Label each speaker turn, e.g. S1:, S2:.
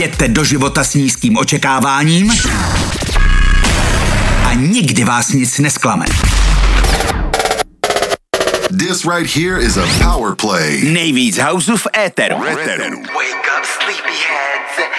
S1: Jděte do života s nízkým očekáváním a nikdy vás nic nesklame.
S2: This right here is a power play.
S1: Nejvíc houseů v éteru.
S3: Wake up, sleepyheads.